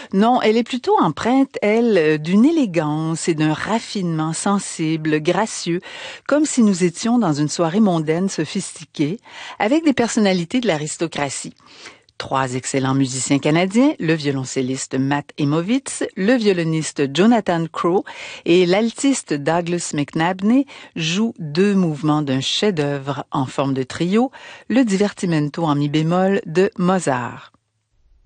Non, elle est plutôt empreinte, elle, d'une élégance et d'un raffinement sensible, gracieux, comme si nous étions dans une soirée mondaine sophistiquée, avec des personnalités de l'aristocratie. Trois excellents musiciens canadiens, le violoncelliste Matt Emovitz, le violoniste Jonathan Crowe et l'altiste Douglas McNabney jouent deux mouvements d'un chef-d'œuvre en forme de trio, le Divertimento en mi bémol de Mozart.